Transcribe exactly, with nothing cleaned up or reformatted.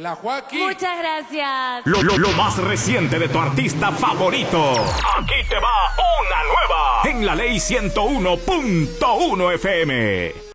La Joaquín. Muchas gracias. Lo, lo, lo más reciente de tu artista favorito. Aquí te va una nueva. En la Ley ciento uno punto uno F M.